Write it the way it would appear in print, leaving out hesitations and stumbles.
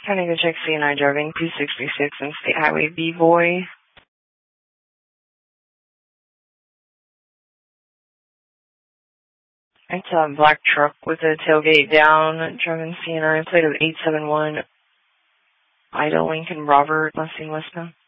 Trying to go check CNI driving, 266 and State Highway B-Boy. It's a black truck with a tailgate down, driving CNI, plate of 871, Ida Lincoln Robert, last seen westbound.